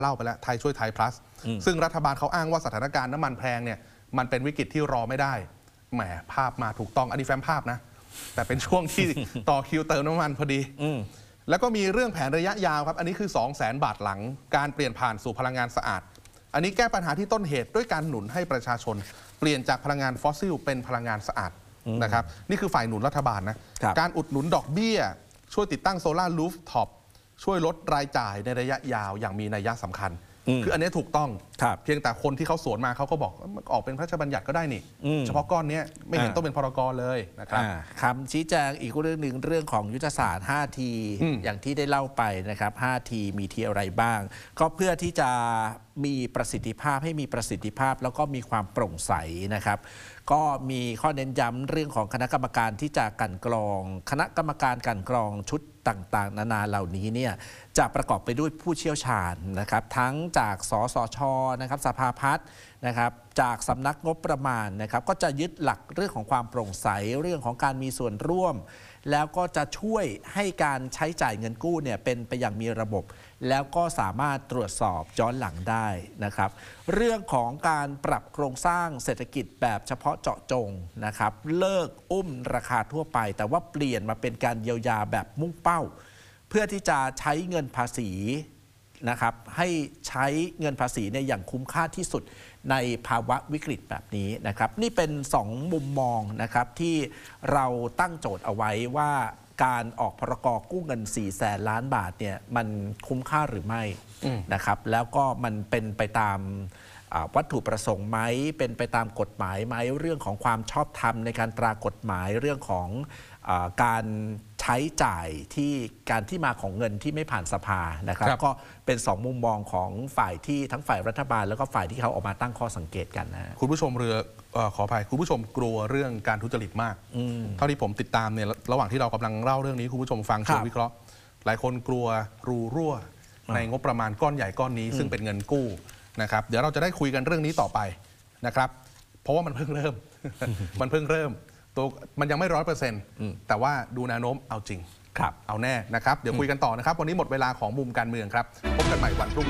เล่าไปแล้วไทยช่วยไทย plus ซึ่งรัฐบาลเขาอ้างว่าสถานการณ์น้ำมันแพงเนี่ยมันเป็นวิกฤตที่รอไม่ได้แหมภาพมาถูกต้องอันนี้แฟ้มภาพนะแต่เป็นช่วงที่ ต่อคิวเติมน้ำมันพอดีแล้วก็มีเรื่องแผนระยะยาวครับอันนี้คือ 200,000 บาทหลังการเปลี่ยนผ่านสู่พลังงานสะอาดอันนี้แก้ปัญหาที่ต้นเหตุด้วยการหนุนให้ประชาชนเปลี่ยนจากพลังงานฟอสซิลเป็นพลังงานสะอาดนะครับนี่คือฝ่ายหนุนรัฐบาลนะการอุดหนุนดอกเบี้ยช่วยติดตั้งโซลาร์รูฟท็อปช่วยลดรายจ่ายในระยะยาวอย่างมีนัยสำคัญคืออันนี้ถูกต้องเพียงแต่คนที่เขาสวนมาเขาก็บอกออกเป็นพระราชบัญญัติก็ได้นี่เฉพาะก้อนนี้ไม่เห็นต้องเป็นพรกเลยนะครับคำชี้แจงอีกเรื่องหนึ่งเรื่องของยุทธศาสตร์ 5T อย่างที่ได้เล่าไปนะครับ 5T มีทีอะไรบ้างก็เพื่อที่จะมีประสิทธิภาพให้มีประสิทธิภาพแล้วก็มีความโปร่งใสนะครับก็มีข้อเน้นย้ำเรื่องของคณะกรรมการที่จะกลั่นกรองคณะกรรมการกลั่นกรองชุดต่างๆนานาเหล่านี้เนี่ยจะประกอบไปด้วยผู้เชี่ยวชาญนะครับทั้งจากสสช.นะครับสภาพัฒน์นะครับจากสำนักงบประมาณนะครับก็จะยึดหลักเรื่องของความโปร่งใสเรื่องของการมีส่วนร่วมแล้วก็จะช่วยให้การใช้จ่ายเงินกู้เนี่ยเป็นไปอย่างมีระบบแล้วก็สามารถตรวจสอบย้อนหลังได้นะครับเรื่องของการปรับโครงสร้างเศรษฐกิจแบบเฉพาะเจาะจงนะครับเลิกอุ้มราคาทั่วไปแต่ว่าเปลี่ยนมาเป็นการเยียวยาแบบมุ่งเป้าเพื่อที่จะใช้เงินภาษีนะครับให้ใช้เงินภาษีในอย่างคุ้มค่าที่สุดในภาวะวิกฤตแบบนี้นะครับนี่เป็น2มุมมองนะครับที่เราตั้งโจทย์เอาไว้ว่าการออกพรก.กู้เงิน 400,000 ล้านบาทเนี่ยมันคุ้มค่าหรือไม่นะครับแล้วก็มันเป็นไปตามวัตถุประสงค์ไหมเป็นไปตามกฎหมายไหมเรื่องของความชอบธรรมในการตรากฎหมายเรื่องของการใช้จ่ายที่การที่มาของเงินที่ไม่ผ่านสภานะครับก็เป็น2มุมมองของฝ่ายที่ทั้งฝ่ายรัฐบาลแล้วก็ฝ่ายที่เขาออกมาตั้งข้อสังเกตกันนะคุณผู้ชมขออภัยคุณผู้ชมกลัวเรื่องการทุจริตมากเท่าที่ผมติดตามเนี่ยระหว่างที่เรากำลังเล่าเรื่องนี้คุณผู้ชมฟังเชิงวิเคราะห์หลายคนกลัวรูรั่วในงบประมาณก้อนใหญ่ก้อนนี้ซึ่งเป็นเงินกู้นะครับเดี๋ยวเราจะได้คุยกันเรื่องนี้ต่อไปนะครับเพราะว่ามันเพิ่งเริ่ม ตัวมันยังไม่100%แต่ว่าดูแนวโน้มเอาจริงเอาแน่นะครับเดี๋ยวคุยกันต่อนะครับวันนี้หมดเวลาของมุมการเมืองครับพบกันใหม่วันพรุ่งนี้